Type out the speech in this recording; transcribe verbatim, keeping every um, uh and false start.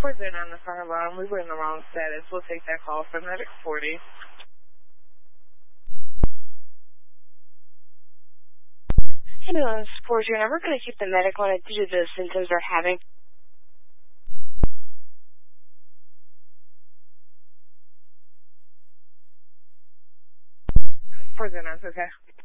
We're good on the fire alarm. We were in the wrong status. We'll take that call from Medic forty. Ambulance four zero, we're going to keep the medic on it due to the symptoms they're having. We're good on, okay.